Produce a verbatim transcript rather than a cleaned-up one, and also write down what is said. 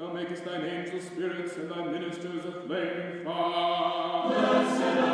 Thou makest thine angel spirits and thy ministers a flaming fire. Blessed